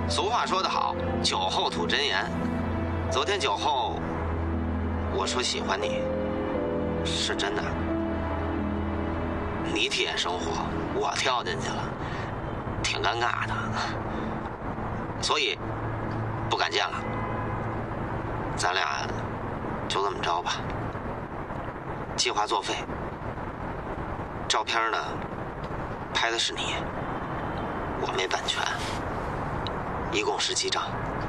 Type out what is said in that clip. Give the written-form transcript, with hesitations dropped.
俗话说得好，酒后吐真言。昨天酒后，我说喜欢你，是真的。你体验生活，我跳进去了，挺尴尬的，所以不敢见了。咱俩就这么着吧。计划作废，照片呢，拍的是你，我没版权，一共17张。